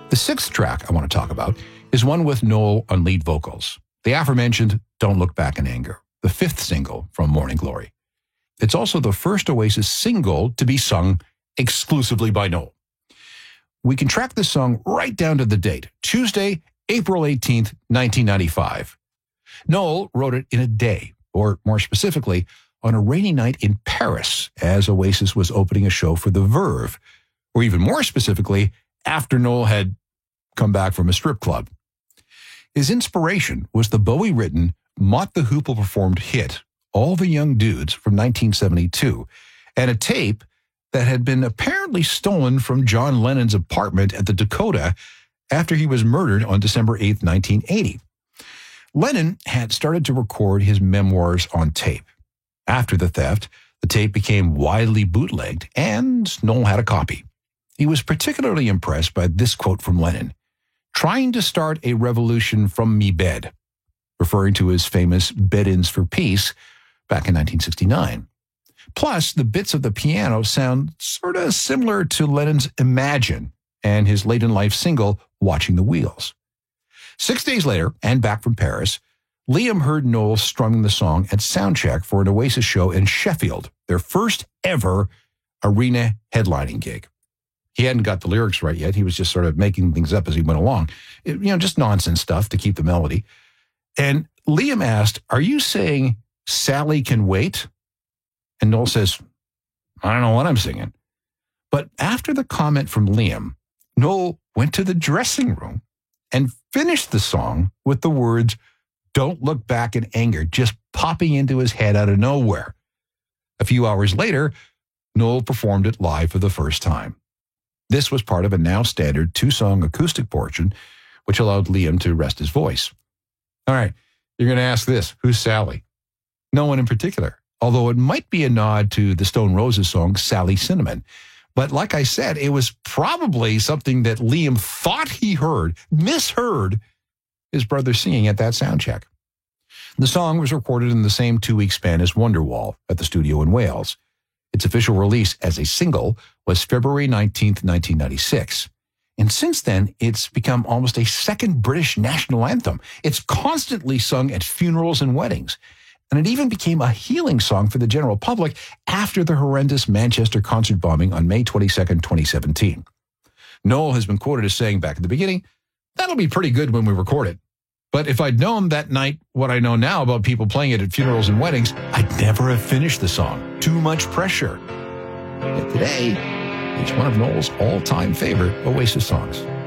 The sixth track I want to talk about is one with Noel on lead vocals. The aforementioned Don't Look Back in Anger, the fifth single from Morning Glory. It's also the first Oasis single to be sung exclusively by Noel. We can track this song right down to the date, Tuesday, April 18th, 1995. Noel wrote it in a day, or more specifically, on a rainy night in Paris as Oasis was opening a show for The Verve, or even more specifically, after Noel had come back from a strip club. His inspiration was the Bowie-written, Mott the Hoople-performed hit, All the Young Dudes from 1972, and a tape that had been apparently stolen from John Lennon's apartment at the Dakota after he was murdered on December 8th, 1980. Lennon had started to record his memoirs on tape. After the theft, the tape became widely bootlegged, and Noel had a copy. He was particularly impressed by this quote from Lennon, "Trying to start a revolution from me bed," referring to his famous Bed-Ins for Peace back in 1969. Plus, the bits of the piano sound sort of similar to Lennon's Imagine and his late-in-life single, Watching the Wheels. 6 days later, and back from Paris, Liam heard Noel strumming the song at soundcheck for an Oasis show in Sheffield, their first ever arena headlining gig. He hadn't got the lyrics right yet. He was just sort of making things up as he went along. Just nonsense stuff to keep the melody. And Liam asked, "Are you saying Sally Can Wait?" And Noel says, "I don't know what I'm singing." But after the comment from Liam, Noel went to the dressing room and finished the song with the words, "Don't Look Back in Anger," just popping into his head out of nowhere. A few hours later, Noel performed it live for the first time. This was part of a now standard 2-song acoustic portion, which allowed Liam to rest his voice. All right, you're going to ask this, who's Sally? No one in particular, although it might be a nod to the Stone Roses song, Sally Cinnamon. But like I said, it was probably something that Liam thought he misheard his brother singing at that sound check. The song was recorded in the same 2-week span as Wonderwall at the studio in Wales. Its official release as a single was February 19th, 1996. And since then, it's become almost a second British national anthem. It's constantly sung at funerals and weddings. And it even became a healing song for the general public after the horrendous Manchester concert bombing on May 22nd, 2017. Noel has been quoted as saying back at the beginning, "That'll be pretty good when we record it. But if I'd known that night what I know now about people playing it at funerals and weddings, I'd never have finished the song. Too much pressure." Yet today, it's one of Noel's all-time favorite Oasis songs.